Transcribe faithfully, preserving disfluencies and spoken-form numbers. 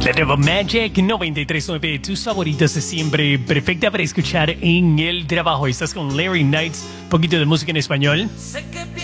La nueva Magic noventa y tres punto nueve, tus favoritos de siempre, perfecta para escuchar en el trabajo. Estás con Larry Knights, poquito de música en español. Sé que